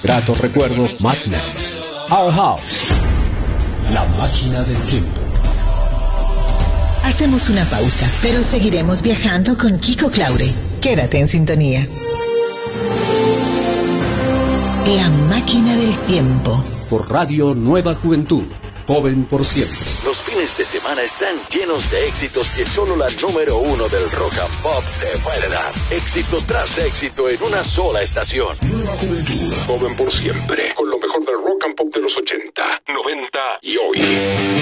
Gratos recuerdos, Madness. Our House. La máquina del tiempo. Hacemos una pausa, pero seguiremos viajando con Kiko Claure. Quédate en sintonía. La máquina del tiempo. Por Radio Nueva Juventud. Joven por siempre. Los fines de semana están llenos de éxitos que solo la número uno del rock and pop te puede dar. Éxito tras éxito en una sola estación. Nueva Juventud. Joven por siempre. Con lo mejor del rock and pop de los 80, 90 y hoy.